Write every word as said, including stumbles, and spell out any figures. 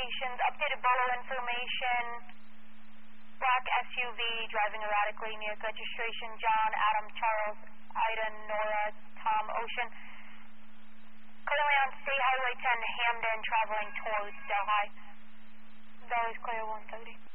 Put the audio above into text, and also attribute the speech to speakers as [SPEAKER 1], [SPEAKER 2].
[SPEAKER 1] citations, updated bolo information, black S U V driving erratically near registration, John, Adam, Charles, Ida, Nora, Tom, Ocean. Currently on State Highway ten, Hamden, traveling towards Delhi. Valley's clear, one thirty.